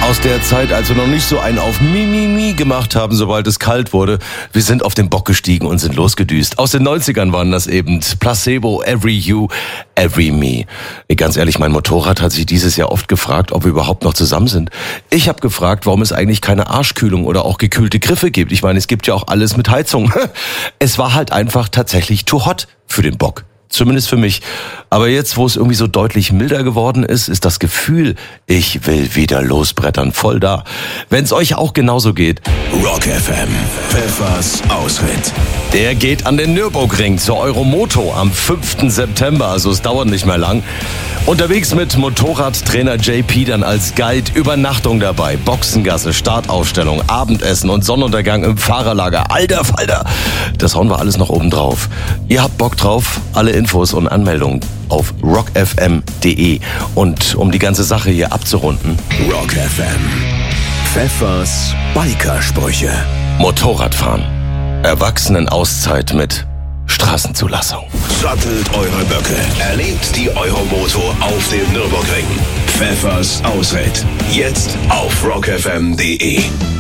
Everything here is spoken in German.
Aus der Zeit, als wir noch nicht so einen auf Mimimi gemacht haben, sobald es kalt wurde. Wir sind auf den Bock gestiegen und sind losgedüst. Aus den 90ern waren das eben Placebo, Every You, Every Me. Ganz ehrlich, mein Motorrad hat sich dieses Jahr oft gefragt, ob wir überhaupt noch zusammen sind. Ich habe gefragt, warum es eigentlich keine Arschkühlung oder auch gekühlte Griffe gibt. Ich meine, es gibt ja auch alles mit Heizung. Es war halt einfach tatsächlich too hot für den Bock. Zumindest für mich. Aber jetzt, wo es irgendwie so deutlich milder geworden ist, ist das Gefühl, ich will wieder losbrettern, voll da. Wenn es euch auch genauso geht. Rock FM, Pfeffers Ausritt. Der geht an den Nürburgring zur Euromoto am 5. September, also es dauert nicht mehr lang. Unterwegs mit Motorradtrainer JP dann als Guide, Übernachtung dabei, Boxengasse, Startaufstellung, Abendessen und Sonnenuntergang im Fahrerlager. Alter Falter, das hauen wir alles noch oben drauf. Ihr habt Bock drauf? Alle Infos und Anmeldungen auf rockfm.de. Und um die ganze Sache hier abzurunden: Rock FM, Pfeffers Biker-Sprüche. Motorradfahren, Erwachsenenauszeit mit Straßenzulassung. Sattelt eure Böcke, erlebt die Euromoto auf dem Nürburgring. Pfeffers Ausritt, jetzt auf rockfm.de.